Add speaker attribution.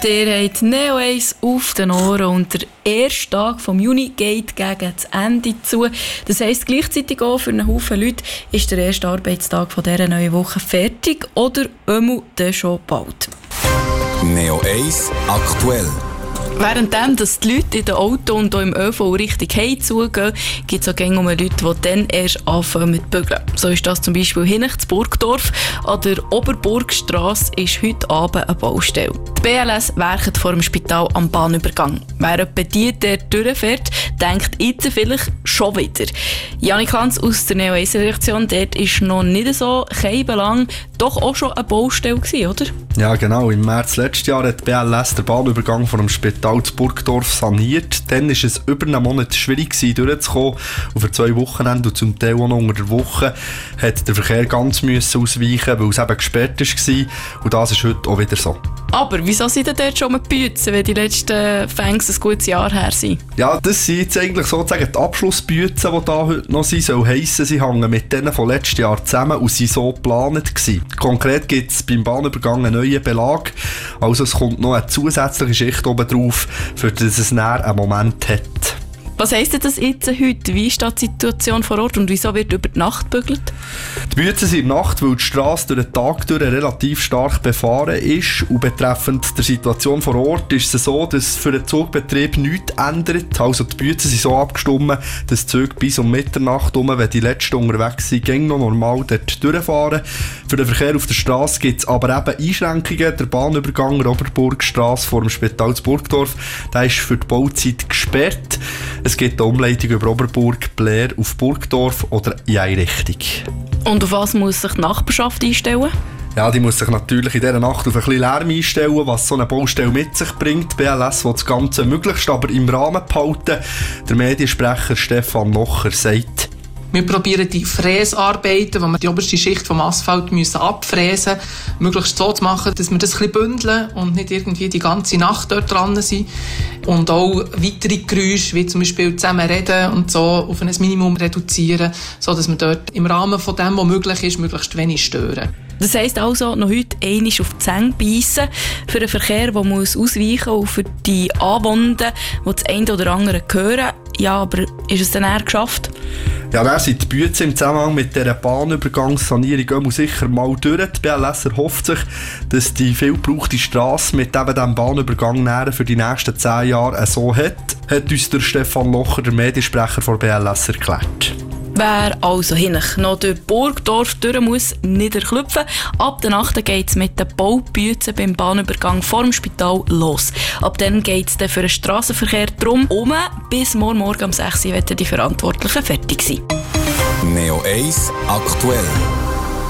Speaker 1: Ihr habt Neo 1 auf den Ohren und der erste Tag vom Juni geht gegen das Ende zu. Das heisst, gleichzeitig auch für einen Haufen Leute ist der erste Arbeitstag dieser neuen Woche fertig oder dann schon bald.
Speaker 2: Neo 1 aktuell.
Speaker 1: Währenddem, dass die Leute in den Auto und auch im ÖV Richtung Heim zugehen, gibt es auch gerne Leute, die dann erst anfangen mit Bügeln. So ist das zum Beispiel hinten in Burgdorf. An der Oberburgstrasse ist heute Abend eine Baustelle. Die BLS werkt vor dem Spital am Bahnübergang. Wer etwa die dort durchfährt, denkt jetzt vielleicht schon wieder. Janik Hans aus der Neo 1-Redaktion, dort war noch nicht so lang, doch auch schon eine Baustelle gewesen, oder?
Speaker 3: Ja, genau. Im März letzten Jahr hat die BLS den Bahnübergang vor dem Spital zu Burgdorf saniert. Dann war es über einen Monat schwierig durchzukommen. Und für 2 Wochenende und zum Teil auch noch unter der Woche hat der Verkehr ganz ausweichen, weil es eben gesperrt war. Und das ist heute auch wieder so.
Speaker 1: Aber wieso sind denn dort schon mit Bützen, wenn die letzten Fängs ein gutes Jahr her sind?
Speaker 3: Ja, das sind jetzt eigentlich sozusagen die Abschlussbützen, die da heute noch sind. Soll heissen, sie hängen mit denen von letztes Jahr zusammen und sind so geplant gewesen. Konkret gibt es beim Bahnübergang einen neuen Belag. Also es kommt noch eine zusätzliche Schicht oben drauf, für das es näher einen Moment hat.
Speaker 1: Was heisst denn das jetzt heute? Wie ist die Situation vor Ort und wieso wird über die Nacht gebügelt?
Speaker 3: Die Bützen sind in der Nacht, weil die Strasse durch den Tag durch relativ stark befahren ist. Und betreffend der Situation vor Ort ist es so, dass für den Zugbetrieb nichts ändert. Also die Bützen sind so abgestimmt, dass die Züge bis um Mitternacht herum, wenn die letzten unterwegs sind, noch normal dort durchfahren. Für den Verkehr auf der Strasse gibt es aber eben Einschränkungen. Der Bahnübergang Oberburgstrasse vor dem Spital zu Burgdorf, der ist für die Bauzeit gesperrt. Es gibt eine Umleitung über Oberburg, Blair auf Burgdorf oder in eine Richtung.
Speaker 1: Und auf was muss sich die Nachbarschaft einstellen?
Speaker 3: Ja, die muss sich natürlich in dieser Nacht auf ein bisschen Lärm einstellen, was so eine Baustelle mit sich bringt. Die BLS will das Ganze möglichst aber im Rahmen behalten. Der Mediensprecher Stefan Nocher sagt:
Speaker 4: Wir probieren die Fräsarbeiten, wo wir die oberste Schicht vom Asphalt müssen abfräsen, möglichst so zu machen, dass wir das ein bisschen bündeln und nicht irgendwie die ganze Nacht dort dran sind. Und auch weitere Geräusche, wie zum Beispiel zusammen reden und so, auf ein Minimum reduzieren, sodass wir dort im Rahmen von dem, was möglich ist, möglichst wenig stören.
Speaker 1: Das heisst also, noch heute einmal auf die Zähne beißen für den Verkehr, der muss ausweichen und für die Anwohner, die das eine oder andere hören. Ja, aber ist es dann eher geschafft?
Speaker 3: Ja, dann sind die Bützen im Zusammenhang mit dieser Bahnübergangssanierung sicher mal durch. Die BLS erhofft sich, dass die viel gebrauchte Strasse mit eben diesem Bahnübergang näher für die nächsten 10 Jahre so hat uns der Stefan Locher, der Mediensprecher der BLS, erklärt.
Speaker 1: Wer also hinten noch durch Burgdorf durch muss, nicht erklüpfen. Ab der Nacht geht es mit den Baubützen beim Bahnübergang vor dem Spital los. Ab dann geht es für den Strassenverkehr drum bis morgen um 6 Uhr werden die Verantwortlichen fertig sein.
Speaker 2: Neo 1 aktuell.